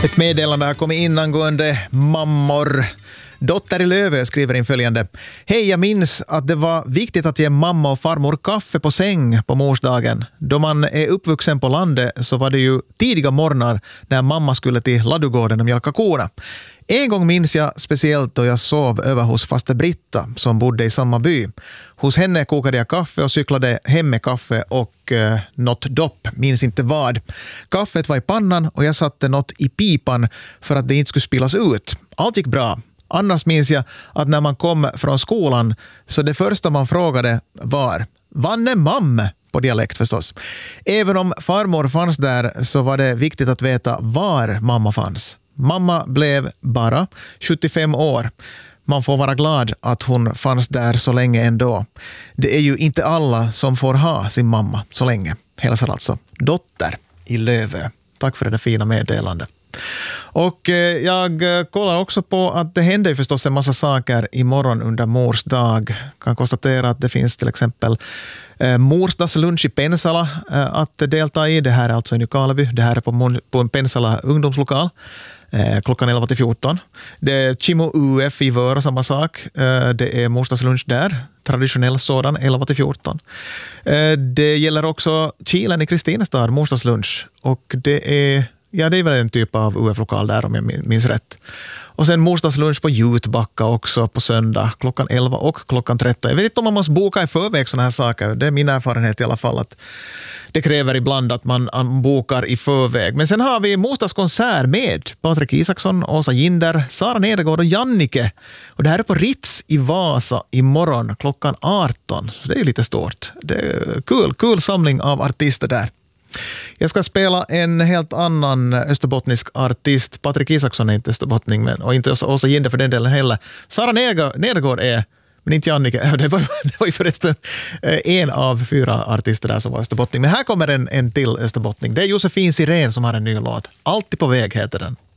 Ett meddelande har kommit in angående mammor. Dotter i Lövö skriver in följande. Hej, jag minns att det var viktigt att ge mamma och farmor kaffe på säng på morsdagen. Då man är uppvuxen på landet så var det ju tidiga morgnar när mamma skulle till ladugården och mjölka korna. En gång minns jag speciellt då jag sov över hos faste Britta som bodde i samma by. Hos henne kokade jag kaffe och cyklade hem med kaffe och något dopp, minns inte vad. Kaffet var i pannan och jag satte något i pipan för att det inte skulle spillas ut. Allt gick bra. Annars minns jag att när man kom från skolan så det första man frågade var "Vanne mam?" på dialekt förstås. Även om farmor fanns där så var det viktigt att veta var mamma fanns. Mamma blev bara 75 år. Man får vara glad att hon fanns där så länge ändå. Det är ju inte alla som får ha sin mamma så länge. Hälsar alltså dotter i Lövö. Tack för det fina meddelandet. Och jag kollar också på att det händer ju förstås en massa saker imorgon under mors dag. Kan konstatera att det finns till exempel morsdagslunch i Pensala att delta i. Det här är alltså i Nykarleby. Det här är på en Pensala ungdomslokal klockan 11-14. Det är Chimo UF i Vöra, samma sak. Det är morsdagslunch där. Traditionell sådan, 11-14. Det gäller också Kilen i Kristinestad, morsdagslunch. Och det är väl en typ av UF-lokal där om jag minns rätt. Och sen morsdagslunch på Jutbacka också på söndag klockan 11 och klockan 13. Jag vet inte om man måste boka i förväg såna här saker. Det är min erfarenhet i alla fall att det kräver ibland att man bokar i förväg. Men sen har vi morsdagskonsert med Patrik Isaksson, Åsa Ginder, Sara Nedergård och Jannike. Och det här är på Ritz i Vasa imorgon klockan 18. Så det är lite stort. Det är kul samling av artister där. Jag ska spela en helt annan österbottnisk artist. Patrik Isaksson är inte österbottning, och inte Åsa Ginder för den delen heller. Sara Nedergård är, men inte Jannike. Det var ju förresten en av 4 artister där som var österbottning. Men här kommer en till österbottning. Det är Josefin Sirén som har en ny låt. Alltid på väg heter den.